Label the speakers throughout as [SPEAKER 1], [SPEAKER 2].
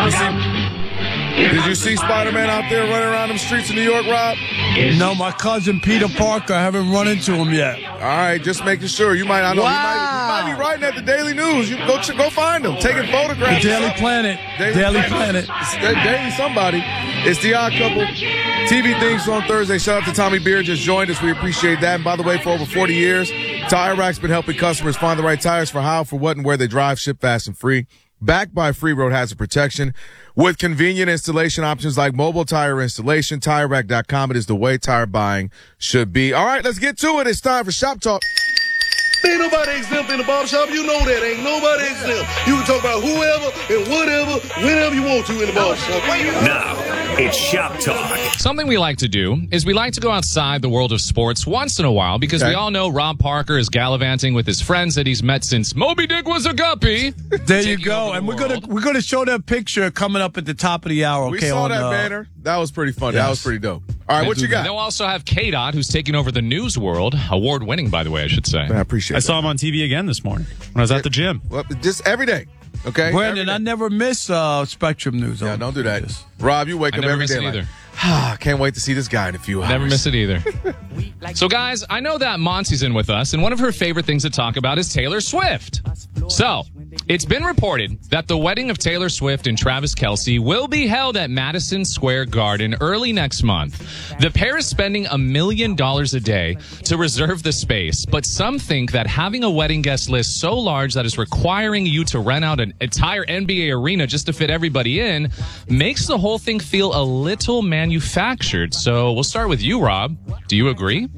[SPEAKER 1] Did you see Spider-Man out there running around them streets of New York, Rob?
[SPEAKER 2] No, my cousin Peter Parker. I haven't run into him yet.
[SPEAKER 1] All right, just making sure. You might, I know, you might be writing at the Daily News. You go find him, taking photographs.
[SPEAKER 2] The Daily Planet. Daily Planet.
[SPEAKER 1] Daily somebody. It's the Odd Couple TV theme song Thursday. Shout out to Tommy Beer, just joined us. We appreciate that. And by the way, for over 40 years, Tire Rack's been helping customers find the right tires for how, for what, and where they drive, ship fast and free. Backed by Free Road Hazard Protection with convenient installation options like mobile tire installation. TireRack.com. It is the way tire buying should be. All right, let's get to it. It's time for Shop Talk.
[SPEAKER 3] Ain't nobody exempt in the barbershop. You know that. Ain't nobody exempt. You can talk about whoever and whatever, whenever you want to in the barbershop.
[SPEAKER 4] Now, it's Shop Talk.
[SPEAKER 5] Something we like to do is we like to go outside the world of sports once in a while because we all know Rob Parker is gallivanting with his friends that he's met since Moby Dick was a guppy.
[SPEAKER 2] There you go. And we're gonna show that picture coming up at the top of the hour. Okay,
[SPEAKER 1] we saw that banner. That was pretty funny. Yes. That was pretty dope. All right, what you got?
[SPEAKER 5] They'll also have K-Dot, who's taking over the news world. Award-winning, by the way, I should say.
[SPEAKER 1] I appreciate it.
[SPEAKER 6] I saw him on TV again this morning when I was at the gym.
[SPEAKER 1] Well, just every day. Okay?
[SPEAKER 2] Brandon, I never miss Spectrum News.
[SPEAKER 1] Yeah, don't do that. Rob, you wake up every day.
[SPEAKER 5] I never miss it
[SPEAKER 1] either. Can't wait to see this guy in a few hours.
[SPEAKER 5] Never miss it either. So, guys, I know that Monty's in with us, and one of her favorite things to talk about is Taylor Swift. So, it's been reported that the wedding of Taylor Swift and Travis Kelce will be held at Madison Square Garden early next month. The pair is spending $1 million a day to reserve the space, but some think that having a wedding guest list so large that is requiring you to rent out an entire NBA arena just to fit everybody in makes the whole thing feel a little manufactured. So we'll start with you, Rob. Do you agree?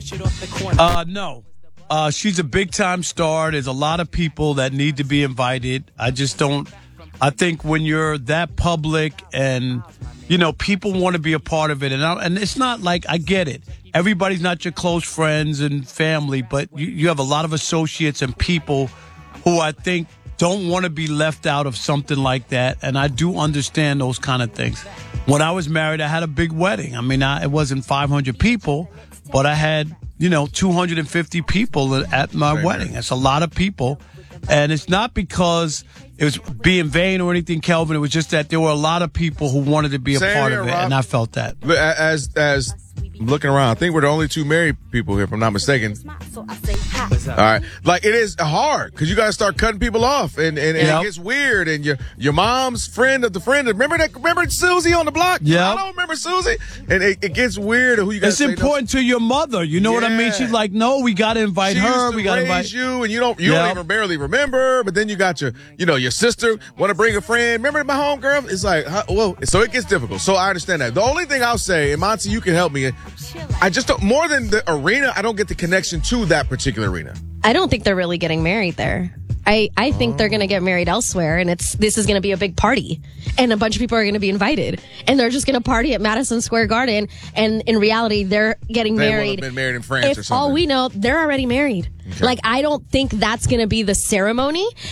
[SPEAKER 2] No. She's a big-time star. There's a lot of people that need to be invited. I think when you're that public and, people want to be a part of it. And it's not like, I get it. Everybody's not your close friends and family, but you have a lot of associates and people who I think don't want to be left out of something like that. And I do understand those kind of things. When I was married, I had a big wedding. I mean, it wasn't 500 people, but I had 250 people at my wedding. That's a lot of people. And it's not because it was being vain or anything, Kelvin. It was just that there were a lot of people who wanted to be a part of it, Rob. And I felt that.
[SPEAKER 1] But as looking around, I think we're the only two married people here, if I'm not mistaken. All right. Like, it is hard because you got to start cutting people off, and it gets weird. And your mom's friend of the friend. Remember Susie on the block?
[SPEAKER 2] Yeah.
[SPEAKER 1] I don't remember Susie. And it gets weird. Who you got?
[SPEAKER 2] It's important to your mother. You know what I mean? She's like, no, we got to invite her. We got to invite
[SPEAKER 1] you, and you don't even barely remember. But then you got your sister want to bring a friend. Remember my homegirl? It's like, so it gets difficult. So I understand that. The only thing I'll say, and Monty, you can help me. I just don't, more than the arena, I don't get the connection to that particular arena.
[SPEAKER 7] I don't think they're really getting married there. I think they're going to get married elsewhere, and this is going to be a big party, and a bunch of people are going to be invited, and they're just going to party at Madison Square Garden, and in reality, they're getting married. They would have
[SPEAKER 1] been married in France or something.
[SPEAKER 7] All we know, they're already married. Okay. Like, I don't think that's going to be the ceremony.